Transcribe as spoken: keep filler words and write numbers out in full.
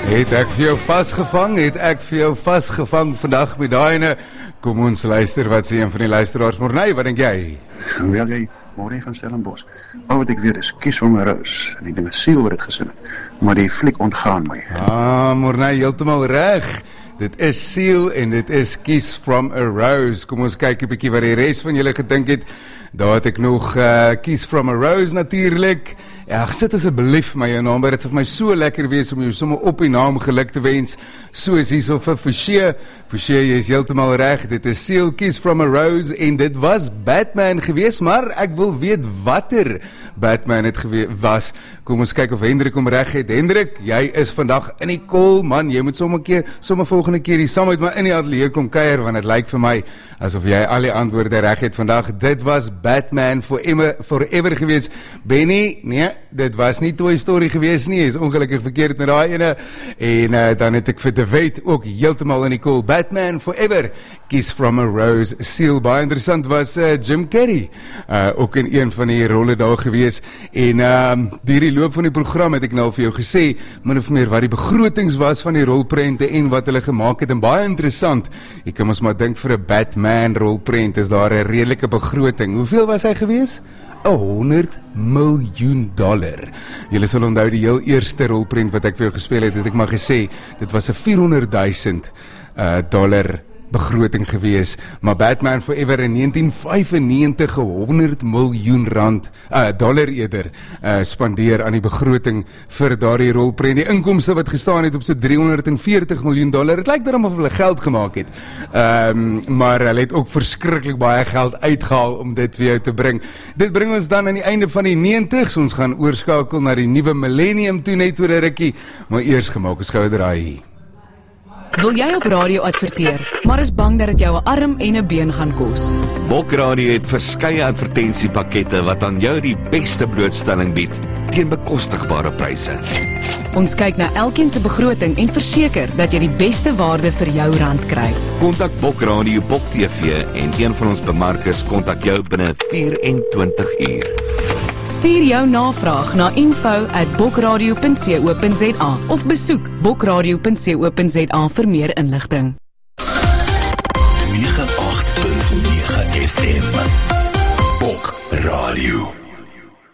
Het ek vir jou vasgevang, het ek vir jou vasgevang vandag met daai. Kom ons luister wat sê een van die luisteraars. Morney, wat dink jy? Wel jy, Morney van Stellenbosch. Al wat ek weet is Kiss from a Rose. En ek dink 'n siel wat dit gesing het. Maar die fliek ontgaan my. Ah, Morney, heeltemal reg. Dit is Seal en dit is Kiss from a Rose. Kom ons kyk 'n bietjie wat die res van julle gedink het. Daar het ek nog uh, Kiss from a Rose natuurlik. Ja, sit asseblief my jou naam by. Dit sal vir my so lekker wees om jou sommer op die naam geluk te wens. So is hierso vir Forshey. Forshey, jy is heeltemal reg. Dit is Seal, Kiss from a Rose en dit was Batman gewees, maar ek wil weet watter Batman het gewees was. Kom ons kyk of Hendrik hom reg het. Hendrik, jy is vandag in die kol, man. Jy moet sommer keer, sommer volgende keer hier saam met my in die ateljee kom kuier, want dit lyk vir my asof jy al die antwoorde reg het vandag. Dit was Batman forever, forever gewees. Benny, nee, dit was nie Toy Story gewees nie, is ongelukkig verkeerd met daai ene. En uh, dan het ek vir De Wet ook heeltemal in die kool. Batman Forever, Kiss from a Rose, Seal. Baie interessant was uh, Jim Carrey, uh, ook in een van die rolle daar gewees. En uh, deur die loop van die program het ek nou vir jou gesê, min of meer wat die begrotings was van die rolprente en wat hulle gemaak het. En baie interessant, ek kan ons maar dink vir 'n Batman rolprent is daar 'n redelike begroting. Hoeveel was hy gewees? honderd miljoen dollar. Julle sal onthou die heel eerste rolprent wat ek vir jou gespeel het, het ek maar gesê, dit was 'n vierhonderd duisend uh, dollar begroting gewees, maar Batman Forever in negentien vyfennegentig honderd miljoen rand, uh, dollar eerder, uh, spandeer aan die begroting vir daardie rolprent. Die inkomste wat gestaan het op so driehonderdveertig miljoen dollar, het lyk daarom of hulle geld gemaak het, um, maar hulle het ook verskriklik baie geld uitgehaal om dit vir jou te bring. Dit bring ons dan aan die einde van die negentigs, ons gaan oorskakel na die nuwe millennium toe net oor 'n rukkie, maar eers gemaak ons gou 'n draai hier. Wil jy op radio adverteer, maar is bang dat dit jou 'n arm en 'n been gaan kos? Bok Radio het verskeie advertensiepakkette wat aan jou die beste blootstelling bied teen bekostigbare pryse. Ons kyk na elkeen se begroting en verseker dat jy die beste waarde vir jou rand kry. Kontak Bok Radio, Bok T V en een van ons bemarkers kontak jou binne vyf en twintig uur. Stuur jou navraag na info at bokradio punt co punt za of besoek bokradio punt co punt za vir meer inligting. nege agt punt nege F M Bok Radio.